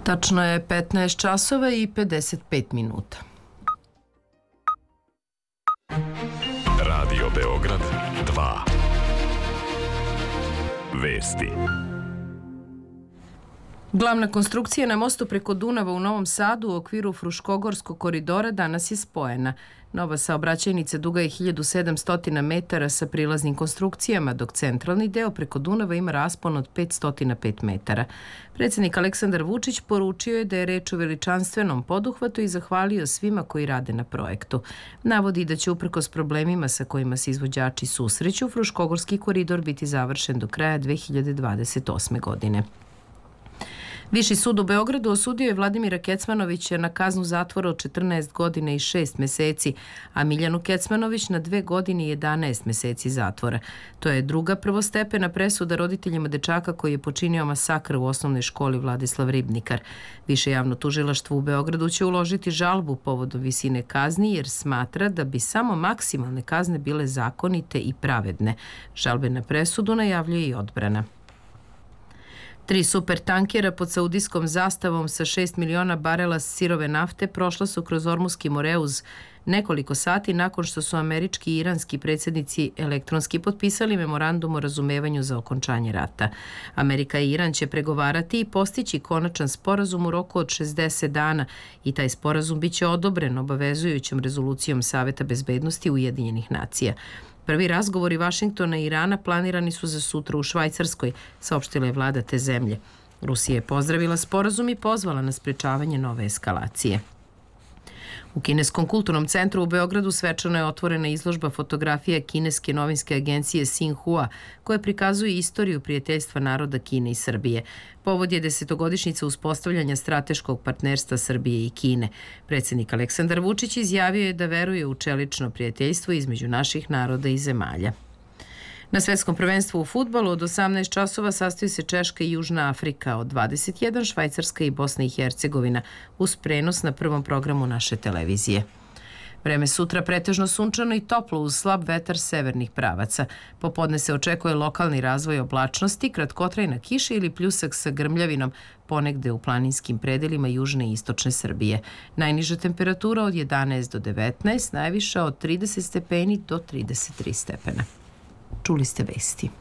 Tačno je 15 časova i 55 minuta. Radio Beograd 2. Vesti. Glavna konstrukcija na mostu preko Dunava u Novom Sadu u okviru Fruškogorskog koridora danas je spojena. Nova saobraćajnica duga je 1700 metara sa prilaznim konstrukcijama, dok centralni deo preko Dunava ima raspon od 505 metara. Predsjednik Aleksandar Vučić poručio je da je reč o veličanstvenom poduhvatu i zahvalio svima koji rade na projektu. Navodi da će uprkos problemima sa kojima se izvođači susreću, Fruškogorski koridor biti završen do kraja 2028. godine. Viši sud u Beogradu osudio je Vladimira Kecmanovića na kaznu zatvora od 14 godina i 6 meseci, a Miljanu Kecmanović na 2 godine i 11 meseci zatvora. To je druga prvostepena presuda roditeljima dečaka koji je počinio masakr u osnovnoj školi Vladislav Ribnikar. Više javno tužilaštvo u Beogradu će uložiti žalbu povodom visine kazni jer smatra da bi samo maksimalne kazne bile zakonite i pravedne. Žalbe na presudu najavljuje i odbrana. 3 supertankera pod saudijskom zastavom sa 6 miliona barela sirove nafte prošla su kroz Ormuski Moreuz nekoliko sati nakon što su američki i iranski predsjednici elektronski potpisali memorandum o razumevanju za okončanje rata. Amerika i Iran će pregovarati i postići konačan sporazum u roku od 60 dana i taj sporazum biće odobren obavezujućom rezolucijom Saveta bezbednosti Ujedinjenih nacija. Prvi razgovori Vašingtona i Irana planirani su za sutra u Švajcarskoj, saopštila je vlada te zemlje. Rusija je pozdravila sporazum i pozvala na sprečavanje nove eskalacije. U Kineskom kulturnom centru u Beogradu svečano je otvorena izložba fotografija kineske novinske agencije Xinhua, koja prikazuje istoriju prijateljstva naroda Kine i Srbije. Povod je 10-godišnjica uspostavljanja strateškog partnerstva Srbije i Kine. Predsjednik Aleksandar Vučić izjavio je da veruje u čelično prijateljstvo između naših naroda i zemalja. Na svetskom prvenstvu u fudbalu od 18 časova sastoji se Češka i Južna Afrika, od 21 Švajcarska i Bosna i Hercegovina, uz prenos na prvom programu naše televizije. Vreme sutra pretežno sunčano i toplo uz slab vetar severnih pravaca. Popodne se očekuje lokalni razvoj oblačnosti, kratkotrajna kiša ili pljusak sa grmljavinom, ponegde u planinskim predelima južne i istočne Srbije. Najniža temperatura od 11 do 19, najviša od 30 stepeni do 33 stepena. Čuli ste vesti.